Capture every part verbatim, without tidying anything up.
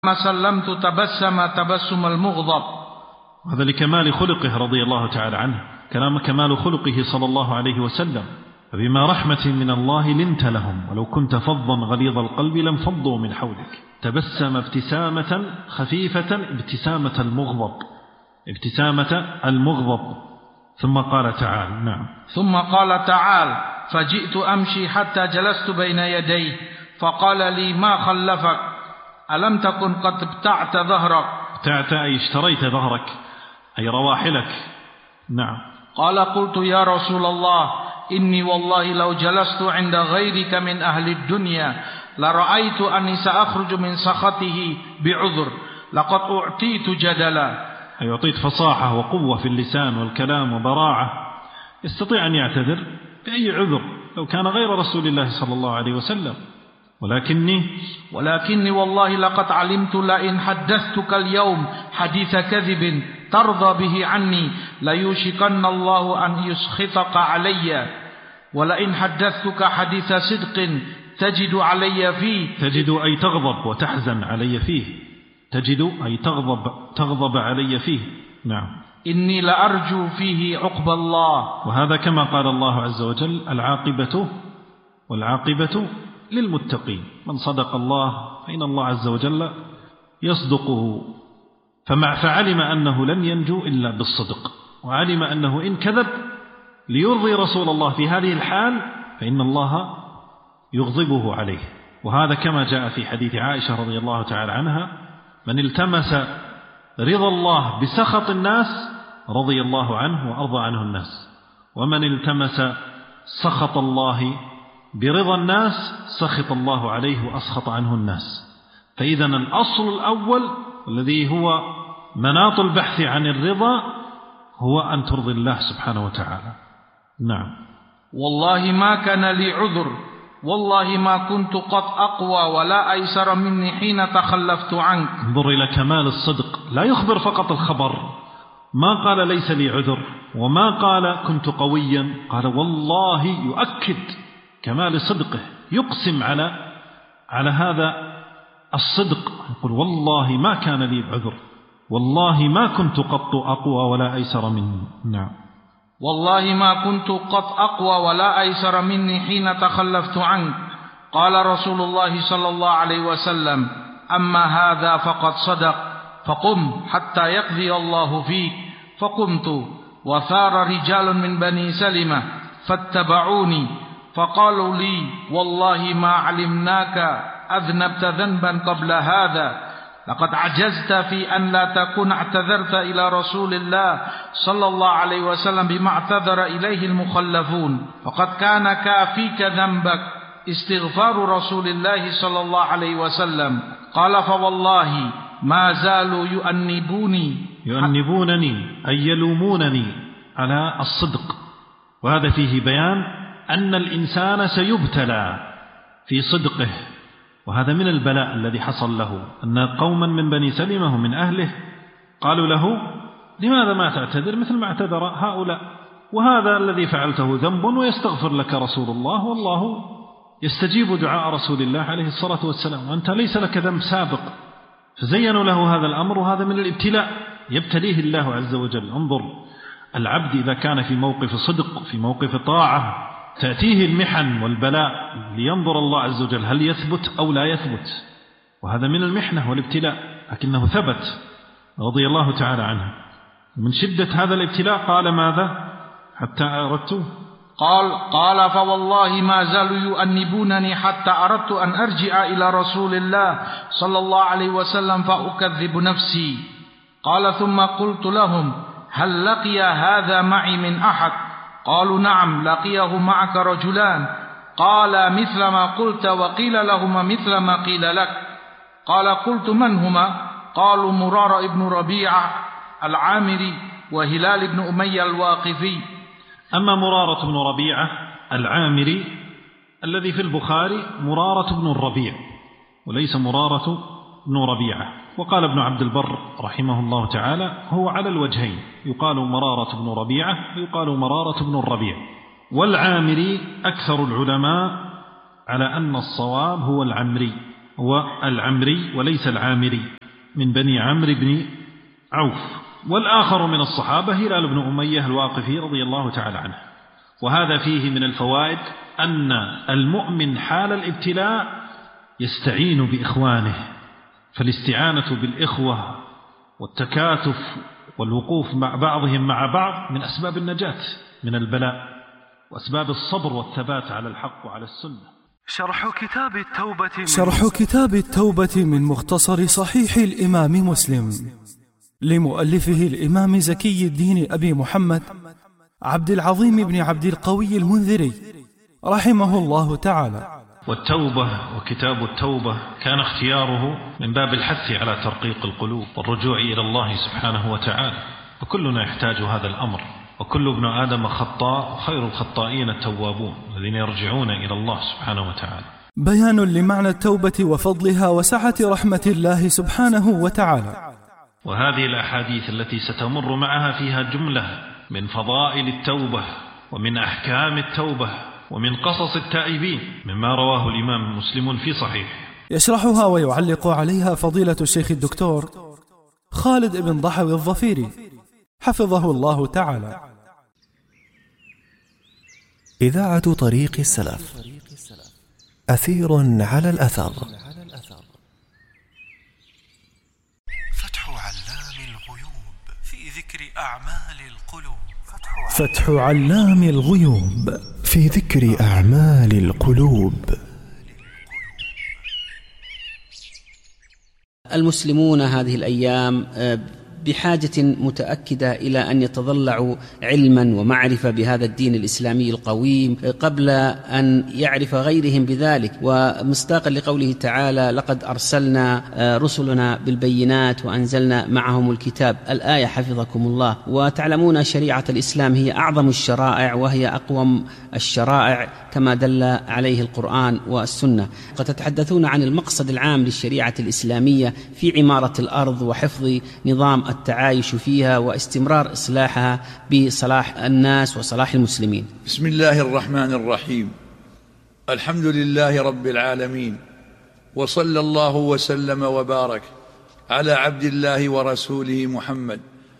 ما سلمت تبسم تبسم المغضب. هذا لكمال خلقه رضي الله تعالى عنه، كلام كمال خلقه صلى الله عليه وسلم. فبما رحمة من الله لنت لهم ولو كنت فظا غليظ القلب لانفضوا من حولك. تبسم ابتسامة خفيفة ابتسامة المغضب ابتسامة المغضب. ثم قال تعالى نعم ثم قال تعالى فجئت أمشي حتى جلست بين يديه فقال لي ما خلفك ألم تكن قد ابتعت ظهرك. ابتعت أي اشتريت ظهرك أي رواحلك. نعم. قال قلت يا رسول الله إني والله لو جلست عند غيرك من أهل الدنيا لرأيت أني سأخرج من سخطه بعذر لقد أعطيت جدلا، أي أعطيت فصاحة وقوة في اللسان والكلام وبراعة، يستطيع أن يعتذر بأي عذر لو كان غير رسول الله صلى الله عليه وسلم. ولكني ولكني والله لقد علمت لئن حدثتك اليوم حديث كذب ترضى به عني ليوشكن الله أن يسخطك علي، ولئن حدثتك حديث صدق تجد علي فيه. تجد أي تغضب وتحزن علي فيه. تجد أي تغضب تغضب علي فيه. نعم. إني لأرجو فيه عقب الله. وهذا كما قال الله عز وجل العاقبة والعاقبة للمتقين، من صدق الله فإن الله عز وجل يصدقه. فمع فعلم أنه لن ينجو إلا بالصدق، وعلم أنه إن كذب ليرضي رسول الله في هذه الحال فإن الله يغضبه عليه. وهذا كما جاء في حديث عائشة رضي الله تعالى عنها من التمس رضا الله بسخط الناس رضي الله عنه وأرضى عنه الناس، ومن التمس سخط الله برضا الناس سخط الله عليه وأسخط عنه الناس. فإذا الأصل الأول الذي هو مناط البحث عن الرضا هو أن ترضي الله سبحانه وتعالى. نعم. والله ما كان لي عذر والله ما كنت قد أقوى ولا أيسر مني حين تخلفت عنك. انظر إلى كمال الصدق، لا يخبر فقط الخبر، ما قال ليس لي عذر وما قال كنت قويا، قال والله يؤكد كمال صدقه، يقسم على على هذا الصدق، يقول والله ما كان لي عذر والله ما كنت قط أقوى ولا أيسر مني. نعم. والله ما كنت قط أقوى ولا أيسر مني حين تخلفت عنك. قال رسول الله صلى الله عليه وسلم أما هذا فقد صدق فقم حتى يقضي الله فيك. فقمت وثار رجال من بني سلمة فاتبعوني فقالوا لي والله ما علمناك أذنبت ذنبا قبل هذا، لقد عجزت في أن لا تكون اعتذرت إلى رسول الله صلى الله عليه وسلم بما اعتذر إليه المخلفون، فقد كان كافيك ذنبك استغفار رسول الله صلى الله عليه وسلم. قال فوالله ما زالوا يؤنبوني يؤنبونني أي يلومونني على الصدق. وهذا فيه بيان أن الإنسان سيبتلى في صدقه، وهذا من البلاء الذي حصل له، أن قوما من بني سلمة من أهله قالوا له لماذا ما تعتذر مثل ما اعتذر هؤلاء، وهذا الذي فعلته ذنب ويستغفر لك رسول الله والله يستجيب دعاء رسول الله عليه الصلاة والسلام وأنت ليس لك ذنب سابق. فزينوا له هذا الأمر، وهذا من الابتلاء يبتليه الله عز وجل. انظر العبد إذا كان في موقف صدق في موقف طاعة تأتيه المحن والبلاء لينظر الله عز وجل هل يثبت أو لا يثبت، وهذا من المحنة والابتلاء، لكنه ثبت رضي الله تعالى عنه. من شدة هذا الابتلاء قال ماذا حتى أردت قال قال فوالله ما زالوا يؤنبونني حتى أردت أن أرجع إلى رسول الله صلى الله عليه وسلم فأكذب نفسي. قال ثم قلت لهم هل لقي هذا معي من أحد؟ قالوا نعم لقيه معك رجلان. قال مثل ما قلت وقيل لهما مثل ما قيل لك. قال قلت من هما؟ قالوا مرارة ابن ربيعة العامري وهلال بن أمية الواقفي. أما مرارة بن ربيعة العامري الذي في البخاري مرارة بن الربيع وليس مرارة بن ربيعة. وقال ابن عبد البر رحمه الله تعالى هو على الوجهين، يقال مرارة بن ربيعة ويقال مرارة بن الربيع. والعامري أكثر العلماء على أن الصواب هو العمري، هو العمري وليس العامري، من بني عمرو بن عوف. والآخر من الصحابة هلال بن أمية الواقفي رضي الله تعالى عنه. وهذا فيه من الفوائد أن المؤمن حال الابتلاء يستعين بإخوانه، فالاستعانة بالإخوة والتكاتف والوقوف مع بعضهم مع بعض من أسباب النجاة من البلاء وأسباب الصبر والثبات على الحق وعلى السنة. شرح كتاب التوبة من, شرح كتاب التوبة من مختصر صحيح الإمام مسلم لمؤلفه الإمام زكي الدين أبي محمد عبد العظيم بن عبد القوي المنذري رحمه الله تعالى. والتوبة وكتاب التوبة كان اختياره من باب الحث على ترقيق القلوب والرجوع إلى الله سبحانه وتعالى، وكلنا يحتاج هذا الأمر، وكل ابن آدم خطاء، خير الخطائين التوابون الذين يرجعون إلى الله سبحانه وتعالى. بيان لمعنى التوبة وفضلها وسعة رحمة الله سبحانه وتعالى. وهذه الأحاديث التي ستمر معها فيها جملة من فضائل التوبة ومن أحكام التوبة ومن قصص التائبين مما رواه الإمام مسلم في صحيح. يشرحها ويعلق عليها فضيلة الشيخ الدكتور خالد بن ضحوي الظفيري حفظه الله تعالى. إذاعة طريق السلف، أثير على الأثر. فتح علام الغيوب في ذكر أعمال القلوب. فتح علام الغيوب في ذكر أعمال القلوب. المسلمون هذه الأيام بحاجة متأكدة إلى أن يتضلعوا علما ومعرفة بهذا الدين الإسلامي القويم قبل أن يعرف غيرهم بذلك، ومصداقا لقوله تعالى: لقد أرسلنا رسلنا بالبينات وأنزلنا معهم الكتاب، الآية حفظكم الله. وتعلمون شريعة الإسلام هي أعظم الشرائع وهي أقوم الشرائع كما دل عليه القرآن والسنة. قد تتحدثون عن المقصد العام للشريعة الإسلامية في عمارة الأرض وحفظ نظام التعايش فيها واستمرار إصلاحها بصلاح الناس وصلاح المسلمين. بسم الله الرحمن الرحيم. الحمد لله رب العالمين، وصلى الله وسلم وبارك على عبد الله ورسوله محمد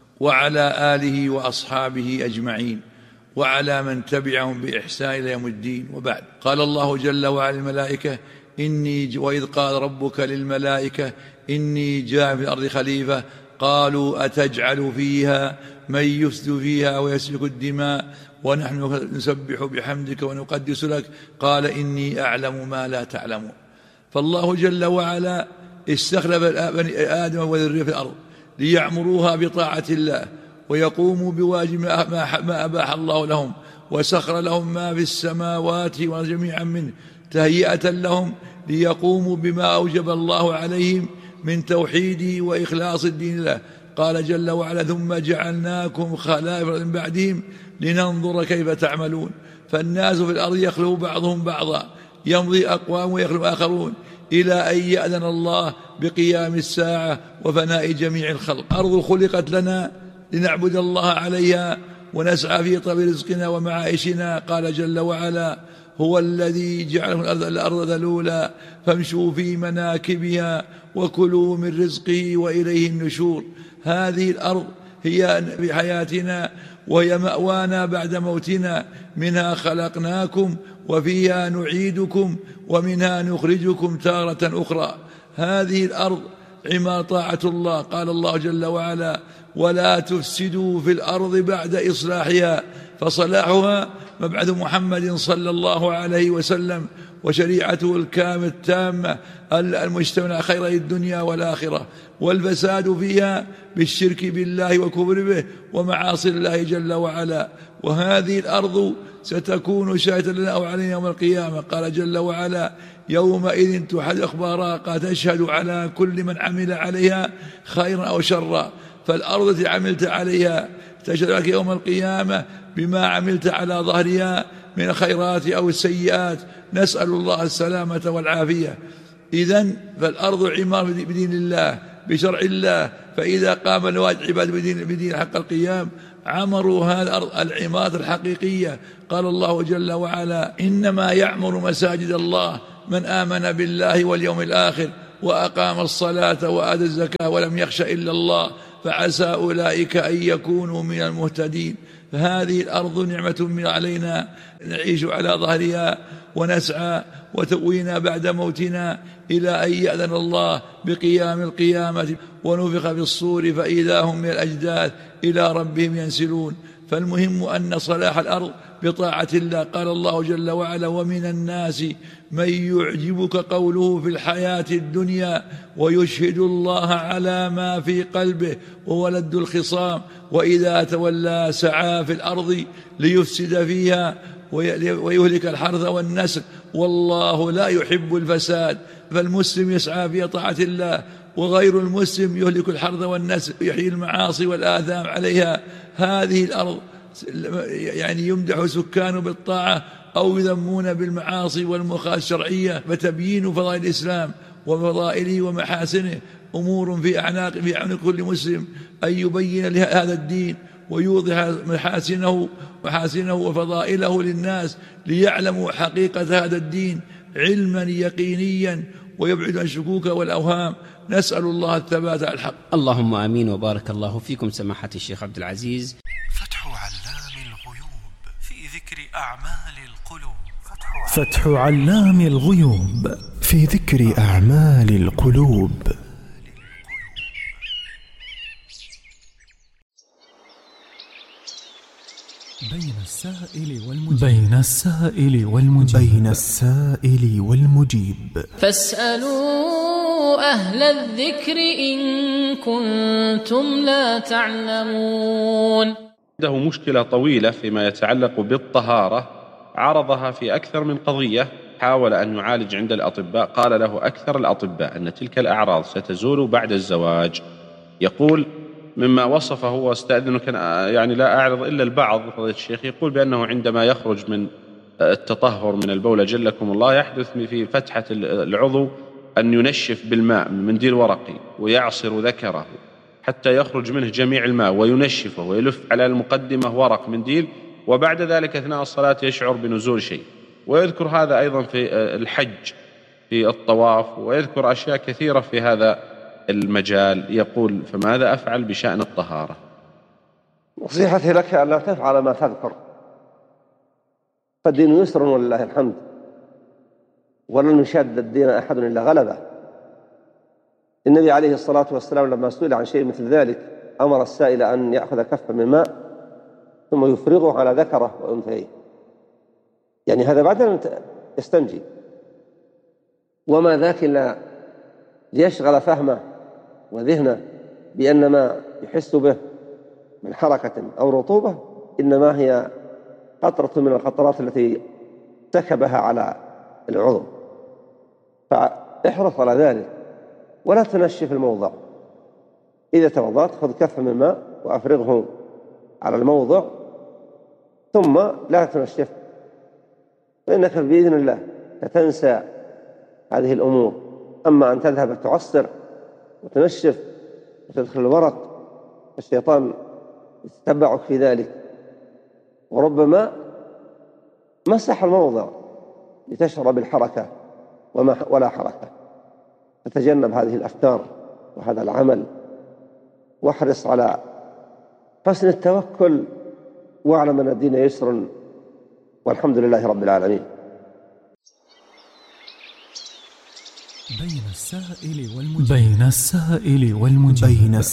وعلى آله وأصحابه أجمعين وعلى من تبعهم بإحسان إلى يوم الدين، وبعد. قال الله جل وعلا الملائكة إني وإذ قال ربك للملائكة إني جاعل في الأرض خليفة قالوا أتجعل فيها من يفسد فيها ويسفك الدماء ونحن نسبح بحمدك ونقدس لك قال إني أعلم ما لا تعلمون. فالله جل وعلا استخلف بني آدم وذريته في الأرض ليعمروها بطاعة الله ويقوموا بواجب ما أباح الله لهم، وسخر لهم ما في السماوات وجميعا منه تهيئة لهم ليقوموا بما أوجب الله عليهم من توحيده وإخلاص الدين له. قال جل وعلا: ثم جعلناكم خلائف من بعدهم لننظر كيف تعملون. فالناس في الأرض يخلو بعضهم بعضا، يمضي أقوام ويخلو آخرون، إلى أن يأذن الله بقيام الساعة وفناء جميع الخلق. أرض خلقت لنا لنعبد الله عليها ونسعى في طلب رزقنا ومعائشنا. قال جل وعلا: هو الذي جعل الأرض ذلولا فامشوا في مناكبها وكلوا من رزقه وإليه النشور. هذه الأرض هي في حياتنا وهي مأوانا بعد موتنا، منها خلقناكم وفيها نعيدكم ومنها نخرجكم تارة أخرى. هذه الأرض عما طاعة الله. قال الله جل وعلا: ولا تفسدوا في الأرض بعد إصلاحها. فصلاحها مبعث محمد صلى الله عليه وسلم وشريعته الكاملة التامة المجتمعة على خير الدنيا والآخرة، والفساد فيها بالشرك بالله وكفر به ومعاصي الله جل وعلا. وهذه الأرض ستكون شاهدة لنا أو علينا يوم القيامة. قال جل وعلا: يومئذ تحدث أخبارها تشهد على كل من عمل عليها خيرا أو شرا. فالأرض التي عملت عليها تشهد لك يوم القيامة بما عملت على ظهرها من الخيرات أو السيئات، نسأل الله السلامة والعافية. إذن فالأرض عمار بدين الله بشرع الله، فإذا قام الواجب عباد بدين, بدين حق القيام عمروا هذه الأرض العمارة الحقيقية. قال الله جل وعلا: إنما يعمر مساجد الله من آمن بالله واليوم الآخر وأقام الصلاة وآتى الزكاة ولم يخش إلا الله فعسى أولئك أن يكونوا من المهتدين. فهذه الأرض نعمة من علينا نعيش على ظهرها ونسعى وتؤوينا بعد موتنا إلى أن يأذن الله بقيام القيامة ونفخ في الصور فإذا هم من الأجداث إلى ربهم ينسلون. فالمهم أن صلاح الأرض بطاعة الله. قال الله جل وعلا: ومن الناس من يعجبك قوله في الحياة الدنيا ويشهد الله على ما في قلبه وولد الخصام وإذا تولى سعى في الأرض ليفسد فيها ويهلك الحرث والنسل والله لا يحب الفساد. فالمسلم يسعى في طاعة الله وغير المسلم يهلك الحرث والنسل يحيي المعاصي والآثام عليها. هذه الأرض يعني يمدح سكان بالطاعة أو يذمون بالمعاصي والمخالفات الشرعية. فتبيين فضائل الإسلام وفضائله ومحاسنه أمور في أعناق في عنق كل مسلم أن يبين هذا الدين ويوضح محاسنه محاسنه وفضائله للناس ليعلموا حقيقة هذا الدين علما يقينيا ويبعد عن الشكوك والأوهام. نسأل الله الثبات على الحق. اللهم آمين. وبارك الله فيكم سماحة الشيخ عبد العزيز. فتح علام الغيوب في ذكر أعمال القلوب. فتح علام الغيوب في ذكر أعمال القلوب. بين السائل والمجيب بين السائل والمجيب بين السائل والمجيب. فاسألوا أهل الذكر إن كنتم لا تعلمون. عنده مشكلة طويلة فيما يتعلق بالطهارة، عرضها في أكثر من قضية، حاول أن يعالج عند الأطباء. قال له أكثر الأطباء أن تلك الأعراض ستزول بعد الزواج. يقول مما وصفه واستأذنك يعني لا أعرض إلا البعض فضيلة الشيخ، يقول بأنه عندما يخرج من التطهر من البول جلكم الله يحدث في فتحة العضو أن ينشف بالماء من منديل ورقي ويعصر ذكره حتى يخرج منه جميع الماء وينشفه ويلف على المقدمة ورق منديل، وبعد ذلك أثناء الصلاة يشعر بنزول شيء. ويذكر هذا أيضا في الحج في الطواف، ويذكر أشياء كثيرة في هذا المجال. يقول فماذا أفعل بشأن الطهارة؟ نصيحتي لك أن لا تفعل ما تذكر، فالدين يسر ولله الحمد، ولن يشاد الدين أحد إلا غلبه. النبي عليه الصلاة والسلام لما سئل عن شيء مثل ذلك أمر السائل أن يأخذ كفا من ماء ثم يفرغه على ذكره وأنثيه، يعني هذا بعد أن يستنجي، وما ذاك إلا ليشغل فهمه وذهنه بأن ما يحس به من حركة أو رطوبة إنما هي قطرة من القطرات التي سكبها على العضو، فاحرص على ذلك ولا تنشف الموضع. إذا توضأت خذ كفا من ماء وأفرغه على الموضع ثم لا تنشف، فإنك بإذن الله ستنسى هذه الأمور. أما أن تذهب تعصر وتنشف وتدخل الورق الشيطان يتبعك في ذلك، وربما مسح الموضع لتشعر بالحركة ولا حركة. فتجنب هذه الأفكار وهذا العمل، واحرص على حسن التوكل، واعلم أن الدين يسر والحمد لله رب العالمين. بين السائل والمجيب بين السائل والمجيب